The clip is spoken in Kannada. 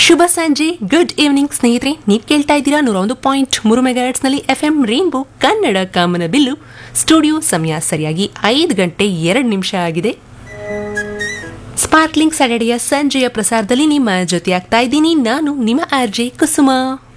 ಶುಭ ಸಂಜೆ, ಗುಡ್ ಈವ್ನಿಂಗ್ ಸ್ನೇಹಿತರೆ. ನೀವು ಕೇಳ್ತಾ ಇದ್ದೀರಾ 101.3 ಮೆಗಾಹರ್ಟ್ಸ್ನಲ್ಲಿ FM ರೇನ್ಬೋ ಕನ್ನಡ ಕಾಮನ ಬಿಲ್ಲು. ಸ್ಟುಡಿಯೋ ಸಮಯ ಸರಿಯಾಗಿ 5 ಗಂಟೆ 2 ನಿಮಿಷ ಆಗಿದೆ. ಸ್ಪಾರ್ಕ್ಲಿಂಗ್ ಸ್ಯಾಟರ್ಡೆಯ ಸಂಜೆಯ ಪ್ರಸಾರದಲ್ಲಿ ನಿಮ್ಮ ಜೊತೆ ಆಗ್ತಾ ಇದ್ದೀನಿ ನಾನು ನಿಮ್ಮ ಆರ್ಜೆ ಕುಸುಮ.